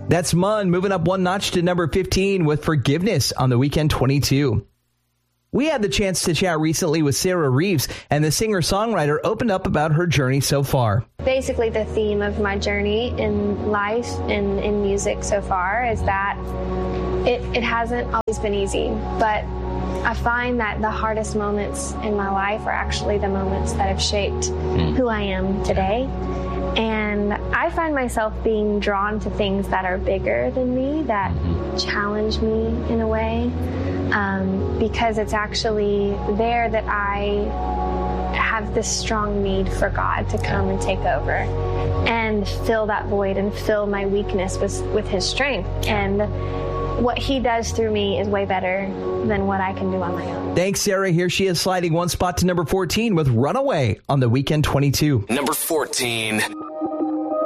That's Mun moving up one notch to number 15 with Forgiveness on the Weekend 22. We had the chance to chat recently with Sarah Reeves, and the singer-songwriter opened up about her journey so far. Basically, the theme of my journey in life and in music so far is that it hasn't always been easy, but I find that the hardest moments in my life are actually the moments that have shaped who I am today. And I find myself being drawn to things that are bigger than me, that challenge me in a way, because it's actually there that I have this strong need for God to come and take over and fill that void and fill my weakness with his strength. And what he does through me is way better than what I can do on my own. Thanks, Sarah. Here she is sliding one spot to number 14 with Runaway on the Weekend 22. Number 14.